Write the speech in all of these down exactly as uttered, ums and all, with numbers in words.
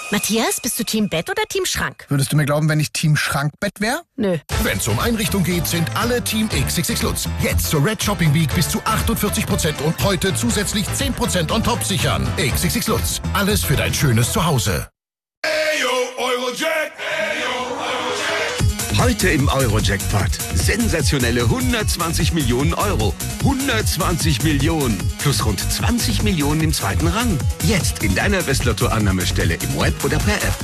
Matthias, bist du Team Bett oder Team Schrank? Würdest du mir glauben, wenn ich Team Schrankbett wäre? Nö. Wenn's um Einrichtung geht, sind alle Team X X X Lutz. Jetzt zur Red Shopping Week bis zu achtundvierzig Prozent und heute zusätzlich zehn Prozent on top sichern. X X X Lutz. Alles für dein schönes Zuhause. Eyo, Eurojack! Eyo, Eurojack! Heute im Eurojackpot. Sensationelle hundertzwanzig Millionen Euro. hundertzwanzig Millionen. Plus rund zwanzig Millionen im zweiten Rang. Jetzt in deiner Westlotto-Annahmestelle im Web oder per App.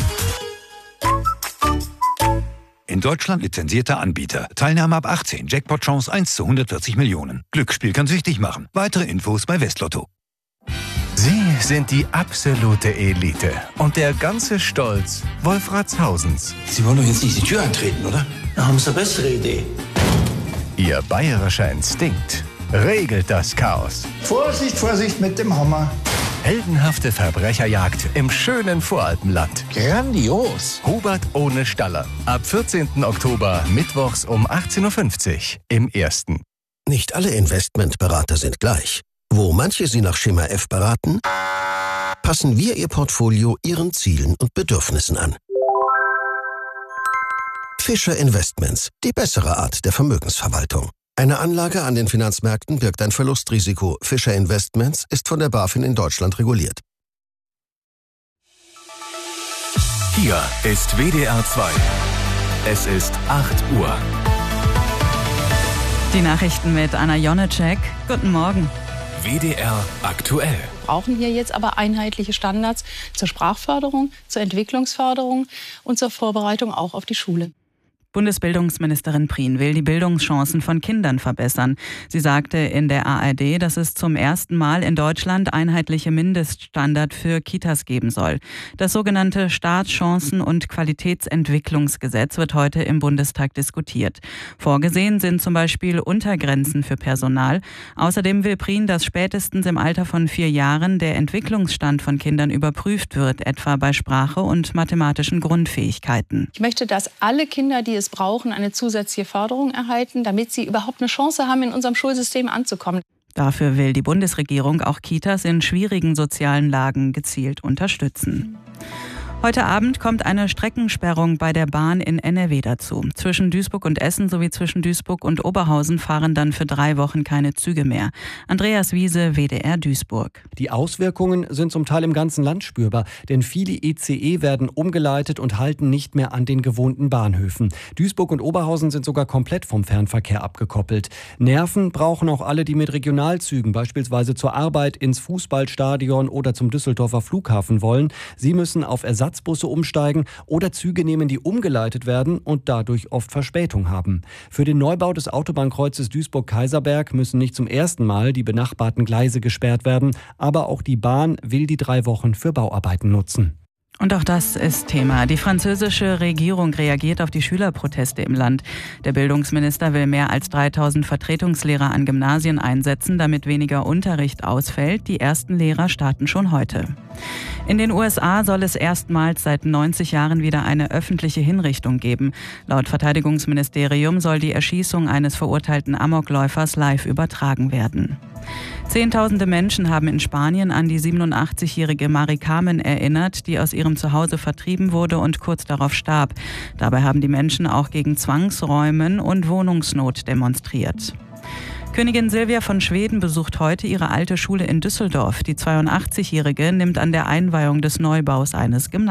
In Deutschland lizenzierter Anbieter. Teilnahme ab achtzehn. Jackpot-Chance eins zu hundertvierzig Millionen. Glücksspiel kann süchtig machen. Weitere Infos bei Westlotto. Sie sind die absolute Elite. Und der ganze Stolz Wolfratshausens. Sie wollen doch jetzt nicht die Tür eintreten, oder? Da haben Sie eine bessere Idee. Ihr bayerischer Instinkt regelt das Chaos. Vorsicht, Vorsicht mit dem Hammer. Heldenhafte Verbrecherjagd im schönen Voralpenland. Grandios. Hubert ohne Staller. Ab vierzehnten Oktober, mittwochs um achtzehn Uhr fünfzig im Ersten. Nicht alle Investmentberater sind gleich. Wo manche Sie nach Schema F beraten, passen wir Ihr Portfolio Ihren Zielen und Bedürfnissen an. Fischer Investments, die bessere Art der Vermögensverwaltung. Eine Anlage an den Finanzmärkten birgt ein Verlustrisiko. Fischer Investments ist von der BaFin in Deutschland reguliert. Hier ist W D R zwei. Es ist acht Uhr. Die Nachrichten mit Anna Jonecek. Guten Morgen. W D R aktuell. Wir brauchen hier jetzt aber einheitliche Standards zur Sprachförderung, zur Entwicklungsförderung und zur Vorbereitung auch auf die Schule. Bundesbildungsministerin Prien will die Bildungschancen von Kindern verbessern. Sie sagte in der A R D, dass es zum ersten Mal in Deutschland einheitliche Mindeststandard für Kitas geben soll. Das sogenannte Startchancen- und Qualitätsentwicklungsgesetz wird heute im Bundestag diskutiert. Vorgesehen sind zum Beispiel Untergrenzen für Personal. Außerdem will Prien, dass spätestens im Alter von vier Jahren der Entwicklungsstand von Kindern überprüft wird, etwa bei Sprache und mathematischen Grundfähigkeiten. Ich möchte, dass alle Kinder, die es brauchen, eine zusätzliche Förderung erhalten, damit sie überhaupt eine Chance haben, in unserem Schulsystem anzukommen. Dafür will die Bundesregierung auch Kitas in schwierigen sozialen Lagen gezielt unterstützen. Heute Abend kommt eine Streckensperrung bei der Bahn in N R W dazu. Zwischen Duisburg und Essen sowie zwischen Duisburg und Oberhausen fahren dann für drei Wochen keine Züge mehr. Andreas Wiese, W D R Duisburg. Die Auswirkungen sind zum Teil im ganzen Land spürbar, denn viele I C E werden umgeleitet und halten nicht mehr an den gewohnten Bahnhöfen. Duisburg und Oberhausen sind sogar komplett vom Fernverkehr abgekoppelt. Nerven brauchen auch alle, die mit Regionalzügen, beispielsweise zur Arbeit, ins Fußballstadion oder zum Düsseldorfer Flughafen wollen. Sie müssen auf Ersatz Busse umsteigen oder Züge nehmen, die umgeleitet werden und dadurch oft Verspätung haben. Für den Neubau des Autobahnkreuzes Duisburg-Kaiserberg müssen nicht zum ersten Mal die benachbarten Gleise gesperrt werden, aber auch die Bahn will die drei Wochen für Bauarbeiten nutzen. Und auch das ist Thema. Die französische Regierung reagiert auf die Schülerproteste im Land. Der Bildungsminister will mehr als dreitausend Vertretungslehrer an Gymnasien einsetzen, damit weniger Unterricht ausfällt. Die ersten Lehrer starten schon heute. In den U S A soll es erstmals seit neunzig Jahren wieder eine öffentliche Hinrichtung geben. Laut Verteidigungsministerium soll die Erschießung eines verurteilten Amokläufers live übertragen werden. Zehntausende Menschen haben in Spanien an die siebenundachtzigjährige Mari Carmen erinnert, die aus ihrem Zuhause vertrieben wurde und kurz darauf starb. Dabei haben die Menschen auch gegen Zwangsräumen und Wohnungsnot demonstriert. Königin Silvia von Schweden besucht heute ihre alte Schule in Düsseldorf. Die zweiundachtzigjährige nimmt an der Einweihung des Neubaus eines Gymnasiums